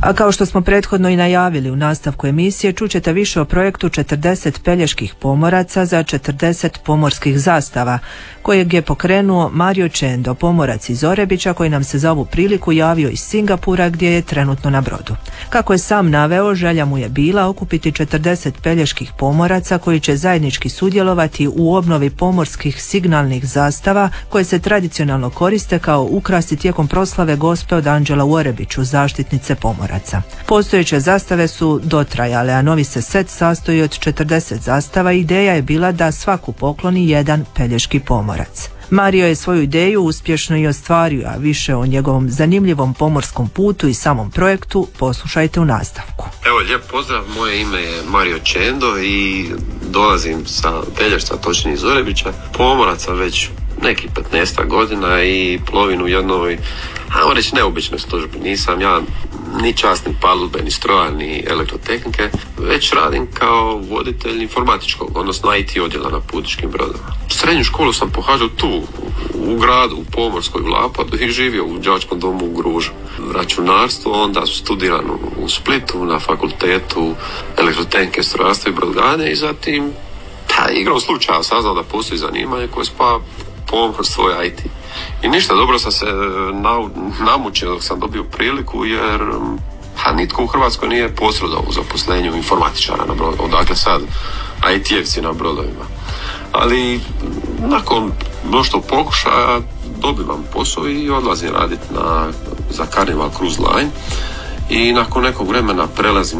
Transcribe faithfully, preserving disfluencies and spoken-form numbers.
A kao što smo prethodno i najavili u nastavku emisije, čućete više o projektu četrdeset peljeških pomoraca za četrdeset pomorskih zastava, kojeg je pokrenuo Mario Čendo, pomorac iz Orebića, koji nam se za ovu priliku javio iz Singapura, gdje je trenutno na brodu. Kako je sam naveo, želja mu je bila okupiti četrdeset peljeških pomoraca koji će zajednički sudjelovati u obnovi pomorskih signalnih zastava koje se tradicionalno koriste kao ukrasi tijekom proslave Gospe od Anđela u Orebiću, zaštitnice pomoraca. Postojeće zastave su dotrajale, a novi se set sastoji od četrdeset zastava i ideja je bila da svaku pokloni jedan pelješki pomorac. Mario je svoju ideju uspješno i ostvario, a više o njegovom zanimljivom pomorskom putu i samom projektu poslušajte u nastavku. Evo, lijep pozdrav, moje ime je Mario Čendo i dolazim sa Pelješca, točnije iz Orebića. Pomorac sam već neki petnaestak godina i plovim u jednoj, ajmo reći, neobičnoj službi. Nisam ja ni časnik palube, ni strojar, ni elektrotehnike, već radim kao voditelj informatičkog, odnosno I T odjela na putničkim brodovima. Srednju školu sam pohađao tu, u gradu, u Pomorskoj, u Lapadu i živio u đačkom domu u Gružu. Računarstvo, onda studiran u Splitu na fakultetu elektrotehnike, strojarstva i brodogradnje i zatim ta igrom slučaja saznao da postoji zanimanje koje spa pomorstvo i I T. I ništa, dobro sam se namučio dok sam dobio priliku, jer ha, nitko u Hrvatskoj nije posredovao u zaposlenju informatičara na brodu, odakle sad I T-evci na brodovima. Ali nakon mnoštvo pokušaja dobivam posao i odlazim raditi na, za Carnival Cruise Line i nakon nekog vremena prelazim